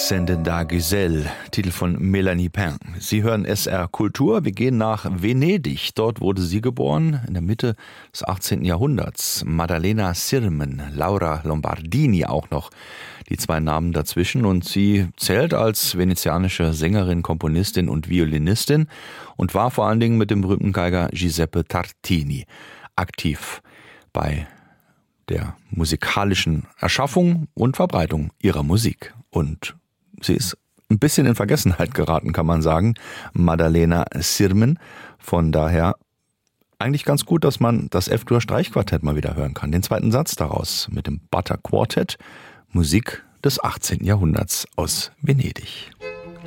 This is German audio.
Sendenda Gazelle, Titel von Melanie Pain. Sie hören SR Kultur. Wir gehen nach Venedig. Dort wurde sie geboren, in der Mitte des 18. Jahrhunderts. Maddalena Sirmen, Laura Lombardini auch noch. Die zwei Namen dazwischen. Und sie zählt als venezianische Sängerin, Komponistin und Violinistin und war vor allen Dingen mit dem berühmten Geiger Giuseppe Tartini aktiv bei der musikalischen Erschaffung und Verbreitung ihrer Musik. Und sie ist ein bisschen in Vergessenheit geraten, kann man sagen, Maddalena Sirmen. Von daher eigentlich ganz gut, dass man das F-Dur-Streichquartett mal wieder hören kann. Den zweiten Satz daraus mit dem Butter Quartet, Musik des 18. Jahrhunderts aus Venedig.